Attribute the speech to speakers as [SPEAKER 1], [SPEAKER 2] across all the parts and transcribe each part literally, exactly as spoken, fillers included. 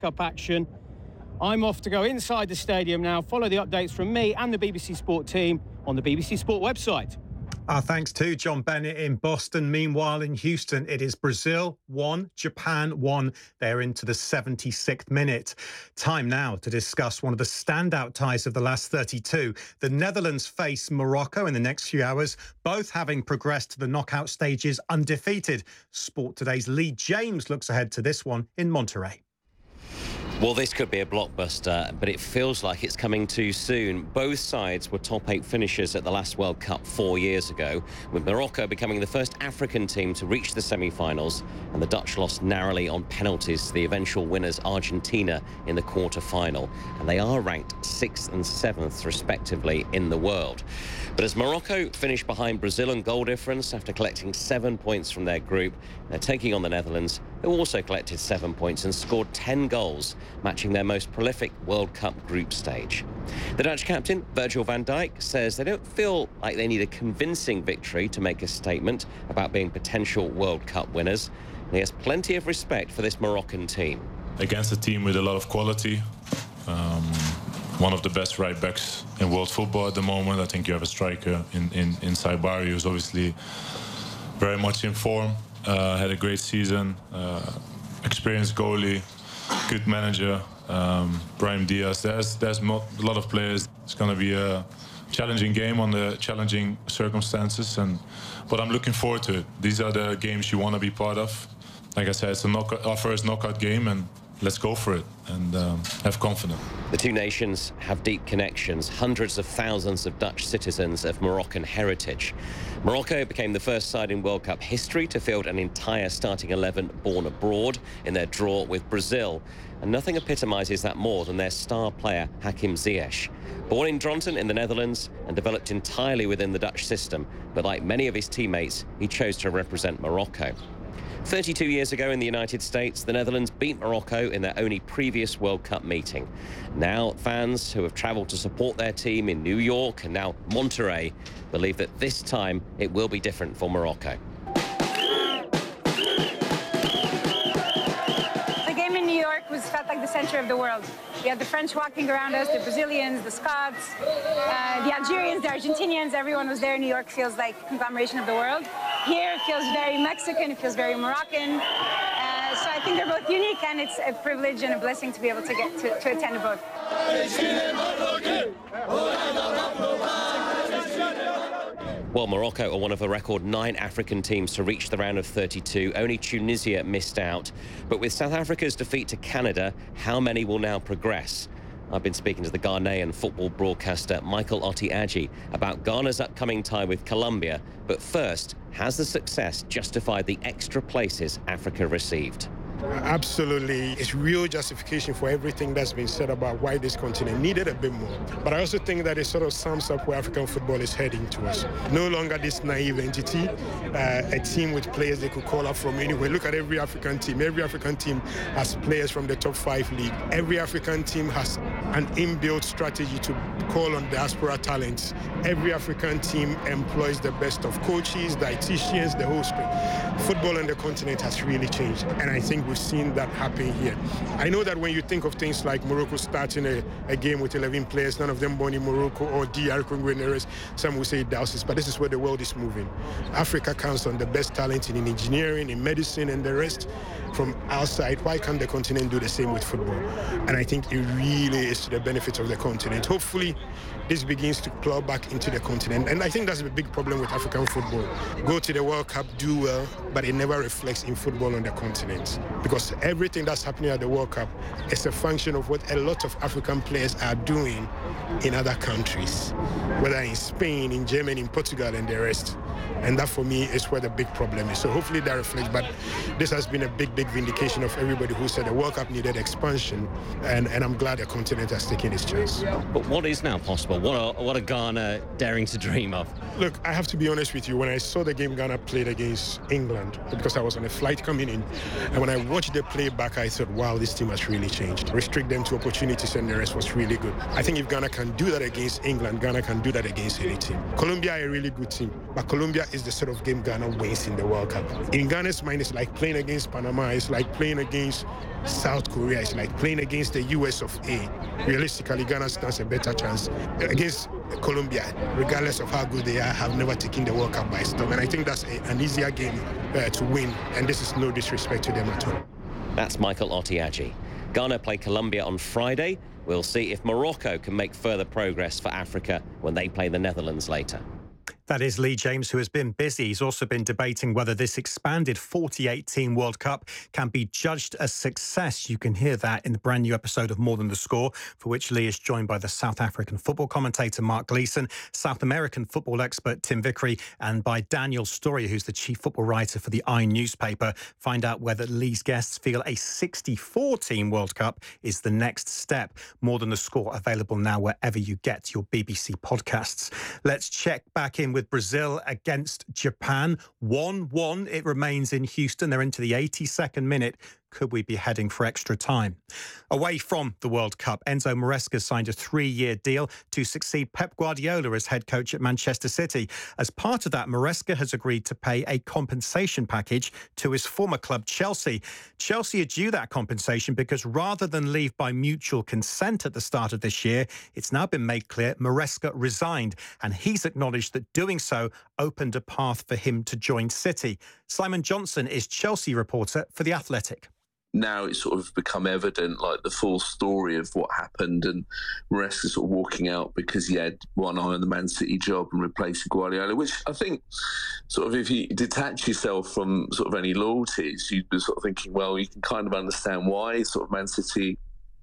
[SPEAKER 1] Cup action. I'm off to go inside the stadium now, follow the updates from me and the B B C Sport team on the B B C Sport website.
[SPEAKER 2] Our thanks to John Bennett in Boston. Meanwhile, in Houston, it is Brazil one, Japan one. They're into the seventy-sixth minute. Time now to discuss one of the standout ties of the last thirty-two. The Netherlands face Morocco in the next few hours, both having progressed to the knockout stages undefeated. Sport Today's Lee James looks ahead to this one in Monterrey.
[SPEAKER 3] Well, this could be a blockbuster, but it feels like it's coming too soon. Both sides were top eight finishers at the last World Cup four years ago, with Morocco becoming the first African team to reach the semi-finals, and the Dutch lost narrowly on penalties to the eventual winners Argentina in the quarter-final. And they are ranked sixth and seventh, respectively, in the world. But as Morocco finished behind Brazil in goal difference after collecting seven points from their group, they're taking on the Netherlands, who also collected seven points and scored ten goals, matching their most prolific World Cup group stage. The Dutch captain, Virgil van Dijk, says they don't feel like they need a convincing victory to make a statement about being potential World Cup winners. And he has plenty of respect for this Moroccan team.
[SPEAKER 4] Against a team with a lot of quality, um, one of the best right backs in world football at the moment. I think you have a striker in, in, in Saibari who's obviously very much in form, uh, had a great season, uh, experienced goalie, good manager, um, Brahim Diaz. There's, there's a lot of players. It's going to be a challenging game on the challenging circumstances, and but I'm looking forward to it. These are the games you want to be part of. Like I said, it's a knockout, our first knockout game, and let's go for it and um, have confidence.
[SPEAKER 3] The two nations have deep connections, hundreds of thousands of Dutch citizens of Moroccan heritage. Morocco became the first side in World Cup history to field an entire starting eleven born abroad in their draw with Brazil. And nothing epitomises that more than their star player, Hakim Ziyech. Born in Dronten in the Netherlands and developed entirely within the Dutch system, but like many of his teammates, he chose to represent Morocco. thirty-two years ago in the United States, the Netherlands beat Morocco in their only previous World Cup meeting. Now, fans who have travelled to support their team in New York and now Monterrey believe that this time it will be different for Morocco.
[SPEAKER 5] The game in New York was felt like the center of the world. We had the French walking around us, the Brazilians, the Scots, uh, the Algerians, the Argentinians. Everyone was there. New York feels like a conglomeration of the world. Here it feels very Mexican, it feels very Moroccan. Uh, so I think they're both unique, and it's a privilege and a blessing to be able to get to, to attend both.
[SPEAKER 3] Well, Morocco are one of a record nine African teams to reach the round of thirty-two. Only Tunisia missed out. But with South Africa's defeat to Canada, how many will now progress? I've been speaking to the Ghanaian football broadcaster Michael Otti-Adji about Ghana's upcoming tie with Colombia. But first, has the success justified the extra places Africa received?
[SPEAKER 6] Absolutely. It's real justification for everything that's been said about why this continent needed a bit more. But I also think that it sort of sums up where African football is heading towards. No longer this naive entity, uh, a team with players they could call up from anywhere. Look at every African team. Every African team has players from the top five league. Every African team has an inbuilt strategy to call on diaspora talents. Every African team employs the best of coaches, dietitians, the whole spring. Football on the continent has really changed, and I think we've seen that happen here. I know that when you think of things like Morocco starting a, a game with eleven players, none of them born in Morocco or D R Congo and the rest, some will say Dowses, but this is where the world is moving. Africa counts on the best talent in engineering, in medicine, and the rest from outside. Why can't the continent do the same with football? And I think it really is to the benefit of the continent. Hopefully, this begins to plow back into the continent. And I think that's a big problem with African football. Go to the World Cup, do well, but it never reflects in football on the continent. Because everything that's happening at the World Cup is a function of what a lot of African players are doing in other countries, whether in Spain, in Germany, in Portugal, and the rest. And that, for me, is where the big problem is. So hopefully that reflects. But this has been a big, big vindication of everybody who said the World Cup needed expansion. And, and I'm glad the continent has taken its chance.
[SPEAKER 3] But what is now possible? What are, what are Ghana daring to dream of?
[SPEAKER 6] Look, I have to be honest with you. When I saw the game Ghana played against England, because I was on a flight coming in, and when I watched the play back, I thought, wow, this team has really changed. Restrict them to opportunities, and the rest was really good. I think if Ghana can do that against England, Ghana can do that against any team. Colombia are a really good team, but Colombia is the sort of game Ghana wins in the World Cup. In Ghana's mind, it's like playing against Panama It's like playing against South Korea. It's like playing against the U S of A. Realistically, Ghana stands a better chance against Colombia, regardless of how good they are, have never taken the World Cup by storm. And I think that's a, an easier game uh, to win, and this is no disrespect to them at all.
[SPEAKER 3] That's Michael Otiaji. Ghana play Colombia on Friday. We'll see if Morocco can make further progress for Africa when they play the Netherlands later.
[SPEAKER 2] That is Lee James, who has been busy. He's also been debating whether this expanded forty-eight team World Cup can be judged a success. You can hear that in the brand new episode of More Than the Score, for which Lee is joined by the South African football commentator Mark Gleeson, South American football expert Tim Vickery, and by Daniel Story, who's the chief football writer for the I newspaper. Find out whether Lee's guests feel a sixty-four team World Cup is the next step. More Than the Score available now wherever you get your B B C podcasts. Let's check back in with Brazil against Japan. one one it remains in Houston. They're into the eighty-second minute. Could we be heading for extra time? Away from the World Cup, Enzo Maresca signed a three-year deal to succeed Pep Guardiola as head coach at Manchester City. As part of that, Maresca has agreed to pay a compensation package to his former club, Chelsea. Chelsea are due that compensation because rather than leave by mutual consent at the start of this year, it's now been made clear Maresca resigned, and he's acknowledged that doing so opened a path for him to join City. Simon Johnson is Chelsea reporter for The Athletic.
[SPEAKER 7] Now it's sort of become evident, like the full story of what happened, and Maresca sort of walking out because he had one eye on the Man City job and replacing Guardiola, which I think sort of if you detach yourself from sort of any loyalties, you'd be sort of thinking, well, you can kind of understand why sort of Man City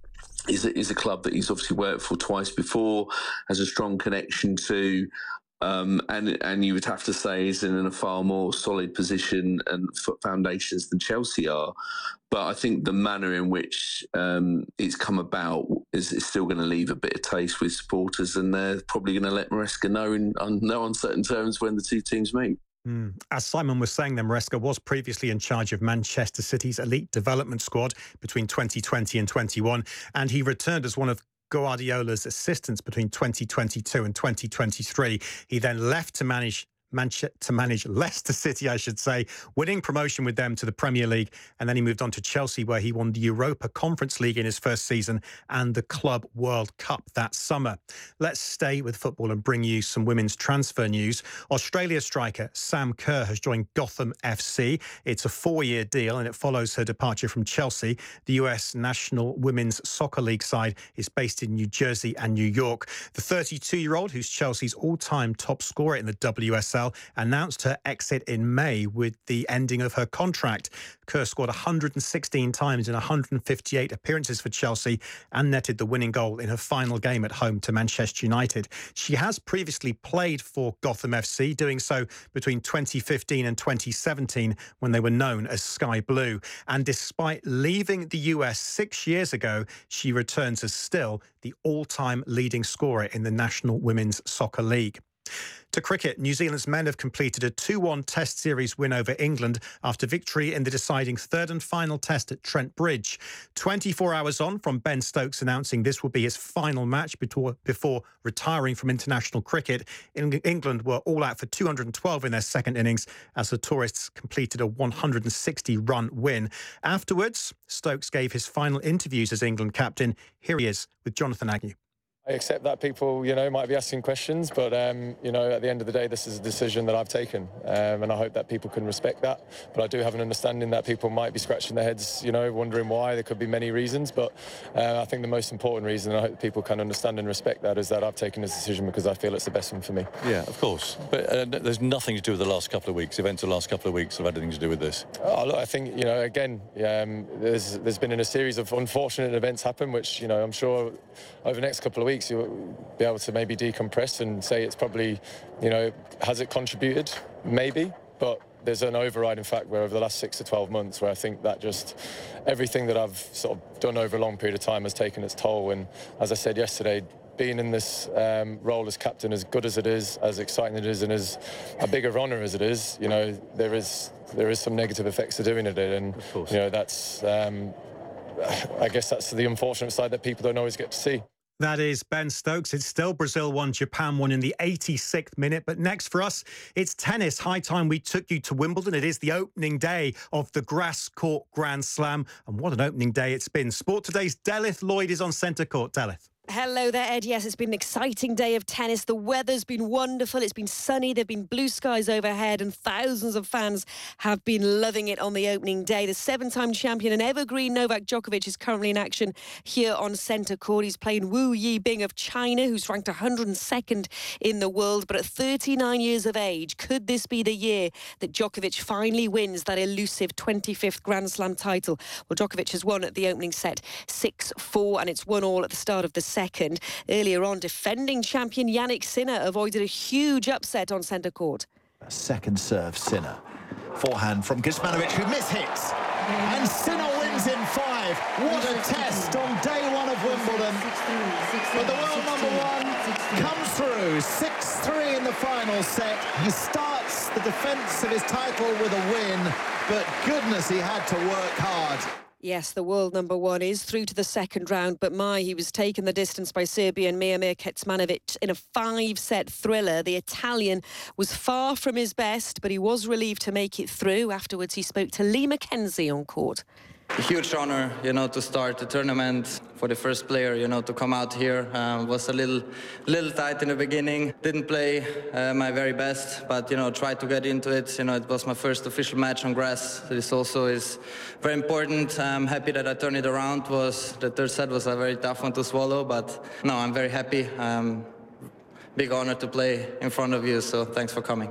[SPEAKER 7] is a, is a club that he's obviously worked for twice before, has a strong connection to. Um, and and you would have to say is in a far more solid position and foundations than Chelsea are. But I think the manner in which um, it's come about is, is still going to leave a bit of taste with supporters, and they're probably going to let Maresca know in on no uncertain terms when the two teams meet.
[SPEAKER 2] Mm. As Simon was saying, then Maresca was previously in charge of Manchester City's elite development squad between twenty twenty and twenty-one, and he returned as one of Guardiola's assistants between twenty twenty-two and twenty twenty-three. He then left to manage Manche- to manage Leicester City, I should say, winning promotion with them to the Premier League. And then he moved on to Chelsea, where he won the Europa Conference League in his first season and the Club World Cup that summer. Let's stay with football and bring you some women's transfer news. Australia striker Sam Kerr has joined Gotham F C. It's a four-year deal and it follows her departure from Chelsea. The U S National Women's Soccer League side is based in New Jersey and New York. The thirty-two-year-old, who's Chelsea's all-time top scorer in the W S L, announced her exit in May with the ending of her contract. Kerr scored one hundred sixteen times in one hundred fifty-eight appearances for Chelsea and netted the winning goal in her final game at home to Manchester United. She has previously played for Gotham F C, doing so between twenty fifteen and twenty seventeen when they were known as Sky Blue. And despite leaving the U S six years ago, she returns as still the all-time leading scorer in the National Women's Soccer League. To cricket, New Zealand's men have completed a two one Test series win over England after victory in the deciding third and final test at Trent Bridge. twenty-four hours on from Ben Stokes announcing this will be his final match before, before retiring from international cricket, England were all out for two hundred twelve in their second innings as the tourists completed a one hundred sixty run win. Afterwards, Stokes gave his final interviews as England captain. Here he is with Jonathan Agnew.
[SPEAKER 8] I accept that people, you know, might be asking questions, but, um, you know, at the end of the day, this is a decision that I've taken, um, and I hope that people can respect that. But I do have an understanding that people might be scratching their heads, you know, wondering why. There could be many reasons, but uh, I think the most important reason, and I hope people can understand and respect that, is that I've taken this decision because I feel it's the best one for me.
[SPEAKER 9] Yeah, of course. But uh, there's nothing to do with the last couple of weeks. Events of the last couple of weeks have had anything to do with this.
[SPEAKER 8] Oh, look, I think, you know, again, um, there's, there's been in a series of unfortunate events happen, which, you know, I'm sure over the next couple of weeks you'll be able to maybe decompress and say it's probably, you know, has it contributed? Maybe, but there's an overriding fact where over the last six to twelve months where I think that just everything that I've sort of done over a long period of time has taken its toll. And as I said yesterday, being in this um, role as captain, as good as it is, as exciting as it is, and as a bigger honour as it is, you know, there is there is some negative effects to doing it, and you know that's um, I guess that's the unfortunate side that people don't always get to see.
[SPEAKER 2] That is Ben Stokes. It's still Brazil one, Japan one in the eighty-sixth minute. But next for us, it's tennis. High time we took you to Wimbledon. It is the opening day of the Grass Court Grand Slam. And what an opening day it's been. Sport Today's Delith Lloyd is on centre court. Delith.
[SPEAKER 10] Hello there, Ed. Yes, it's been an exciting day of tennis. The weather's been wonderful. It's been sunny. There have been blue skies overhead and thousands of fans have been loving it on the opening day. The seven-time champion and evergreen Novak Djokovic is currently in action here on centre court. He's playing Wu Yibing of China, who's ranked one hundred second in the world. But at thirty-nine years of age, could this be the year that Djokovic finally wins that elusive twenty-fifth Grand Slam title? Well, Djokovic has won at the opening set six four, and it's one all at the start of the second. Earlier on, defending champion Jannik Sinner avoided a huge upset on centre court.
[SPEAKER 11] A second serve, Sinner. Forehand from Kecmanovic, who mishits. And Sinner wins in five. What a test on day one of Wimbledon. But the world number one comes through. six three in the final set. He starts the defence of his title with a win, but goodness, he had to work hard.
[SPEAKER 10] Yes, the world number one is through to the second round, but my, he was taken the distance by Serbian Miomir Kecmanovic in a five-set thriller. The Italian was far from his best, but he was relieved to make it through. Afterwards, he spoke to Lee McKenzie on court.
[SPEAKER 12] A huge honor, you know, to start the tournament. For the first player, you know, to come out here um, was a little, little tight in the beginning. Didn't play uh, my very best, but you know, tried to get into it. You know, it was my first official match on grass. This also is very important. I'm happy that I turned it around. Was the third set was a very tough one to swallow, but no, I'm very happy. Um, big honor to play in front of you. So thanks for coming.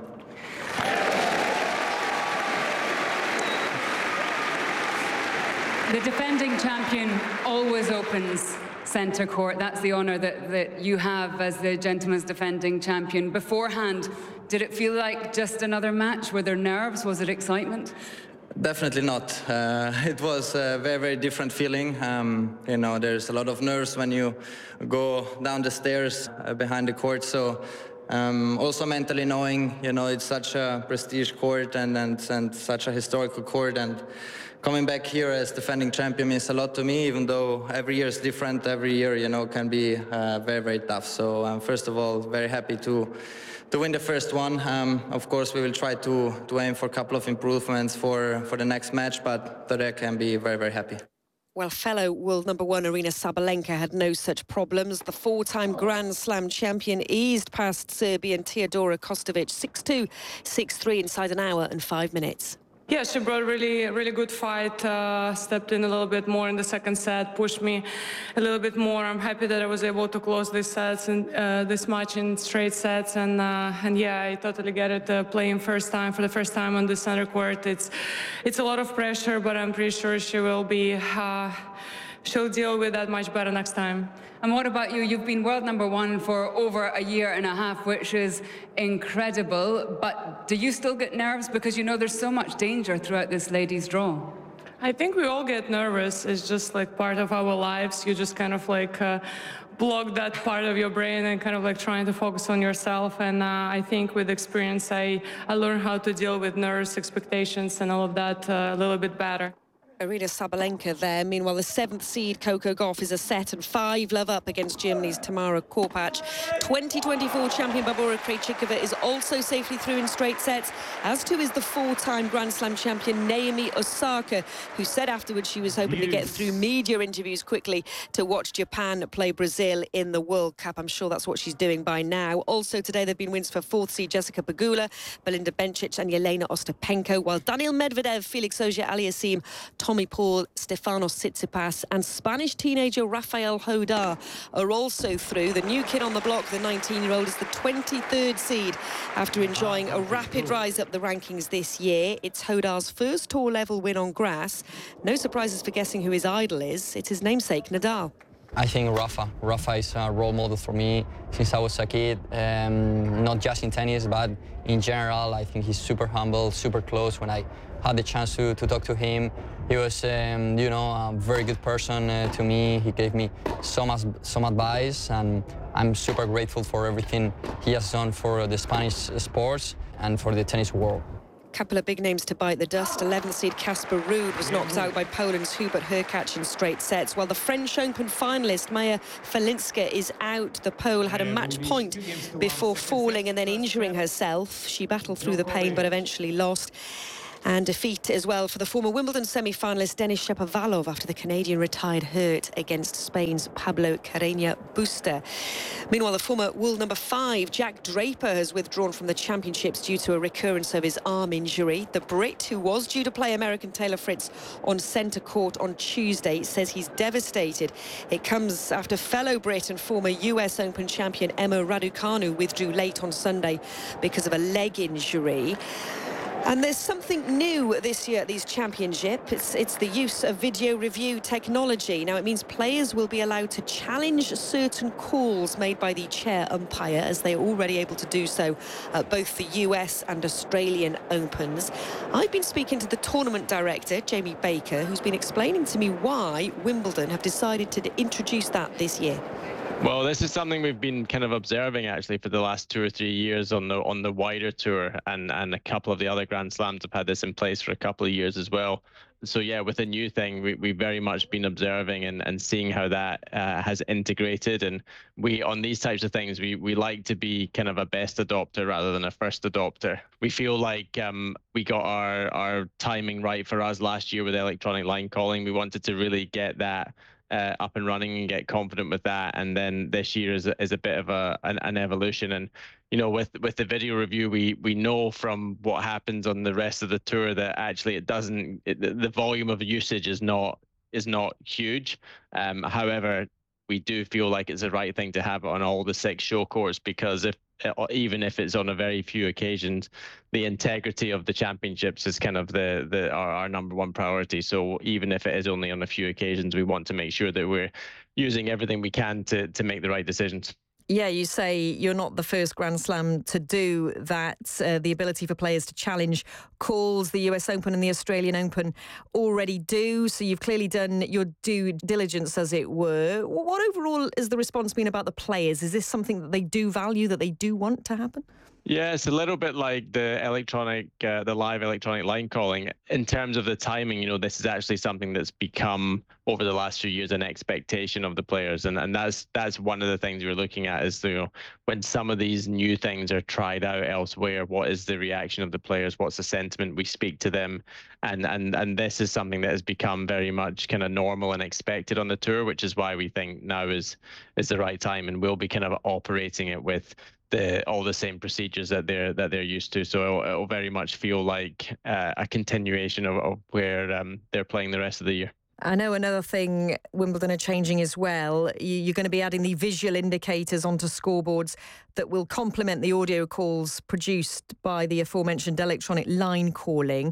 [SPEAKER 13] The defending champion always opens centre court. That's the honour that, that you have as the gentleman's defending champion. Beforehand, did it feel like just another match? Were there nerves? Was it excitement?
[SPEAKER 12] Definitely not. Uh, it was a very, very different feeling. Um, you know, there's a lot of nerves when you go down the stairs uh, behind the court. So um, also mentally knowing, you know, it's such a prestige court and, and, and such a historical court. And coming back here as defending champion means a lot to me, even though every year is different. Every year, you know, can be uh, very, very tough. So um, first of all, very happy to to win the first one. Um, of course, we will try to to aim for a couple of improvements for for the next match, but today I can be very, very happy.
[SPEAKER 10] Well, fellow world number one Aryna Sabalenka had no such problems. The four-time Grand Slam champion eased past Serbian Teodora Kostovic six two, six three inside an hour and five minutes.
[SPEAKER 14] Yeah, she brought a really, really good fight, uh, stepped in a little bit more in the second set, pushed me a little bit more. I'm happy that I was able to close this sets and uh, this match in straight sets. And, uh, and yeah, I totally get it, uh, playing first time, for the first time on the center court. It's, it's a lot of pressure, but I'm pretty sure she will be, uh, she'll deal with that much better next time.
[SPEAKER 13] And what about you? You've been world number one for over a year and a half, which is incredible. But do you still get nerves? Because you know there's so much danger throughout this ladies' draw.
[SPEAKER 14] I think we all get nervous. It's just like part of our lives. You just kind of like uh, block that part of your brain and kind of like trying to focus on yourself. And uh, I think with experience, I, I learned how to deal with nerves, expectations, and all of that uh, a little bit better.
[SPEAKER 10] Aryna Sabalenka there. Meanwhile, the seventh seed Coco Gauff is a set and five love up against Germany's Tamara Korpach. twenty twenty-four champion Barbora Krejcikova is also safely through in straight sets, as too is the four-time Grand Slam champion Naomi Osaka, who said afterwards she was hoping to get through media interviews quickly to watch Japan play Brazil in the World Cup. I'm sure that's what she's doing by now. Also today there have been wins for fourth seed Jessica Pegula, Belinda Bencic and Yelena Ostapenko, while Daniil Medvedev, Felix Auger-Aliassime, Tommy Paul, Stefanos Tsitsipas and Spanish teenager Rafael Hodar are also through. The new kid on the block, the nineteen-year-old, is the twenty-third seed after enjoying a rapid rise up the rankings this year. It's Hodar's first tour-level win on grass. No surprises for guessing who his idol is. It's his namesake, Nadal.
[SPEAKER 15] I think Rafa. Rafa is a role model for me since I was a kid, um, not just in tennis, but in general. I think he's super humble, super close. When I had the chance to, to talk to him, he was, um, you know, a very good person uh, to me. He gave me so much, some advice, and I'm super grateful for everything he has done for the Spanish sports and for the tennis world.
[SPEAKER 10] couple of big names to bite the dust. eleventh seed Casper Ruud was knocked out by Poland's Hubert Hurkacz in straight sets, while the French Open finalist Maya Falinska is out. The Pole had a match point before falling and then injuring herself. She battled through the pain but eventually lost. And defeat as well for the former Wimbledon semi-finalist Denis Shapovalov after the Canadian retired hurt against Spain's Pablo Carreño Busta. Meanwhile, the former world number five, Jack Draper, has withdrawn from the championships due to a recurrence of his arm injury. The Brit, who was due to play American Taylor Fritz on centre court on Tuesday, says he's devastated. It comes after fellow Brit and former U S Open champion Emma Raducanu withdrew late on Sunday because of a leg injury. And there's something new this year at these championships. It's, it's the use of video review technology. Now, it means players will be allowed to challenge certain calls made by the chair umpire, as they are already able to do so at both the U S and Australian Opens. I've been speaking to the tournament director, Jamie Baker, who's been explaining to me why Wimbledon have decided to introduce that this year.
[SPEAKER 16] Well, this is something we've been kind of observing actually for the last two or three years on the on the wider tour, and and a couple of the other Grand Slams have had this in place for a couple of years as well. So yeah, with a new thing, we, we've very much been observing and, and seeing how that uh, has integrated. And we, on these types of things, we, we like to be kind of a best adopter rather than a first adopter. We feel like um, we got our, our timing right for us last year with electronic line calling. We wanted to really get that Uh, up and running and get confident with that, and then this year is a, is a bit of a an, an evolution. And you know, with with the video review, we we know from what happens on the rest of the tour that actually it doesn't it, the volume of usage is not is not huge. Um, however, we do feel like it's the right thing to have it on all the six show courts, because if even if it's on a very few occasions, the integrity of the championships is kind of the the our, our number one priority. So even if it is only on a few occasions, we want to make sure that we're using everything we can to to make the right decisions.
[SPEAKER 17] Yeah, you say you're not the first Grand Slam to do that. Uh, the ability for players to challenge calls, the U S Open and the Australian Open already do. So you've clearly done your due diligence, as it were. What overall has the response been about the players? Is this something that they do value, that they do want to happen?
[SPEAKER 16] Yeah, it's a little bit like the electronic, uh, the live electronic line calling. In terms of the timing, you know, this is actually something that's become over the last few years an expectation of the players, and and that's that's one of the things we're looking at is, you know, when some of these new things are tried out elsewhere, what is the reaction of the players? What's the sentiment? We speak to them, and and and this is something that has become very much kind of normal and expected on the tour, which is why we think now is is the right time, and we'll be kind of operating it with the all the same procedures that they're that they're used to. So it'll, it'll very much feel like uh, a continuation of, of where um, they're playing the rest of the year.
[SPEAKER 17] I know another thing Wimbledon are changing as well. You're going to be adding the visual indicators onto scoreboards that will complement the audio calls produced by the aforementioned electronic line calling.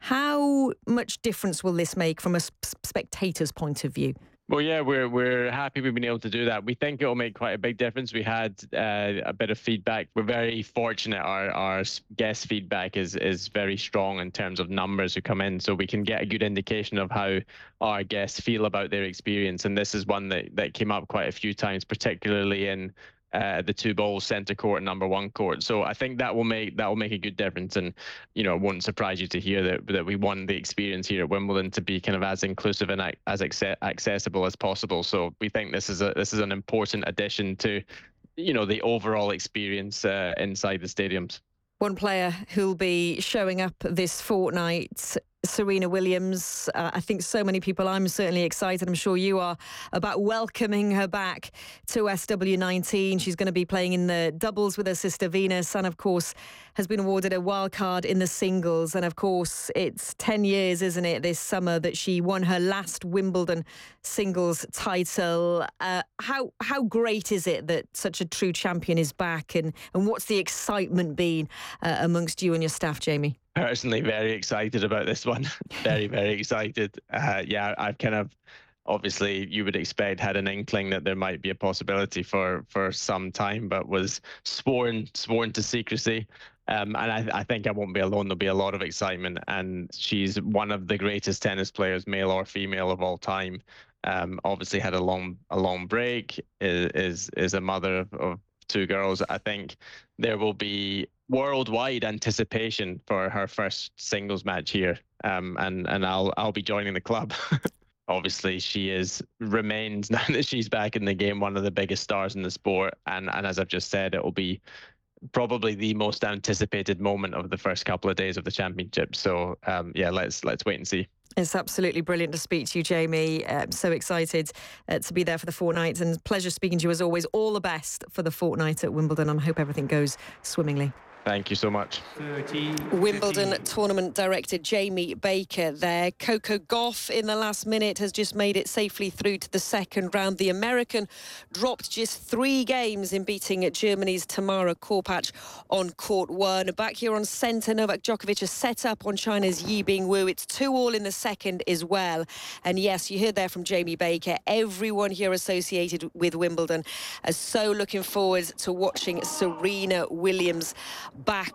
[SPEAKER 17] How much difference will this make from a spectator's point of view?
[SPEAKER 16] Well, yeah, we're we're happy we've been able to do that. We think it will make quite a big difference. We had uh, a bit of feedback. We're very fortunate. Our our guest feedback is is very strong in terms of numbers who come in, so we can get a good indication of how our guests feel about their experience. And this is one that that came up quite a few times, particularly in Uh, the two balls centre court and number one court. So I think that will make that will make a good difference. And you know, it won't surprise you to hear that that we won the experience here at Wimbledon to be kind of as inclusive and as accessible as possible. So we think this is a this is an important addition to, you know, the overall experience uh, inside the stadiums.
[SPEAKER 17] One player who'll be showing up this fortnight, Serena Williams. Uh, I think so many people, I'm certainly excited, I'm sure you are, about welcoming her back to S W nineteen. She's going to be playing in the doubles with her sister Venus, and of course has been awarded a wild card in the singles. And of course it's ten years, isn't it, this summer that she won her last Wimbledon singles title. Uh, how how great is it that such a true champion is back, and, and what's the excitement been uh, amongst you and your staff, Jamie?
[SPEAKER 16] Personally, very excited about this one. very, very excited. Uh, yeah, I've kind of, obviously, you would expect, had an inkling that there might be a possibility for for some time, but was sworn sworn to secrecy. Um, and I, I think I won't be alone. There'll be a lot of excitement, and she's one of the greatest tennis players, male or female, of all time. Um, obviously, had a long a long break. Is is, is a mother of, of two girls, I think there will be worldwide anticipation for her first singles match here, um, and and I'll I'll be joining the club. Obviously, she is remains now that she's back in the game one of the biggest stars in the sport, and and as I've just said, it will be probably the most anticipated moment of the first couple of days of the championship. So um, yeah, let's let's wait and see.
[SPEAKER 17] It's absolutely brilliant to speak to you, Jamie. I'm so excited uh, to be there for the fortnight, and pleasure speaking to you as always. All the best for the fortnight at Wimbledon, and I hope everything goes swimmingly.
[SPEAKER 16] Thank you so much.
[SPEAKER 17] Wimbledon tournament director Jamie Baker there. Coco Gauff in the last minute has just made it safely through to the second round. The American dropped just three games in beating Germany's Tamara Korpach on court one. Back here on centre, Novak Djokovic has set up on China's Yi Bingwu. It's two all in the second as well. And yes, you heard there from Jamie Baker. Everyone here associated with Wimbledon is so looking forward to watching Serena Williams back